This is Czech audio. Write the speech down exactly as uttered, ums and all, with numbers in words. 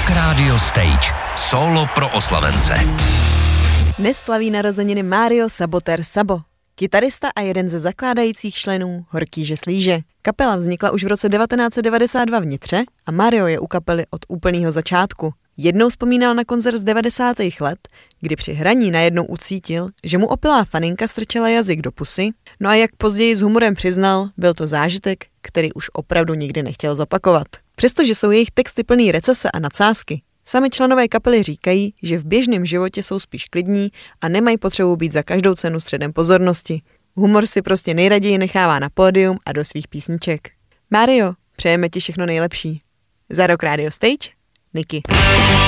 Rock Radio Stage. Solo pro oslavence. Dnes slaví narozeniny Mario Saboter Sabo, kytarista a jeden ze zakládajících členů Horkýže Slíže. Kapela vznikla už v roce devatenáct set devadesát dva v Nitře a Mario je u kapely od úplného začátku. Jednou vzpomínal na koncert z devadesátých let, kdy při hraní najednou ucítil, že mu opilá faninka strčela jazyk do pusy, no a jak později s humorem přiznal, byl to zážitek, který už opravdu nikdy nechtěl zopakovat. Přestože jsou jejich texty plný recese a nadsázky, sami členové kapely říkají, že v běžném životě jsou spíš klidní a nemají potřebu být za každou cenu středem pozornosti. Humor si prostě nejraději nechává na pódium a do svých písniček. Mario, přejeme ti všechno nejlepší. Za Rock Radio Stage, Niky.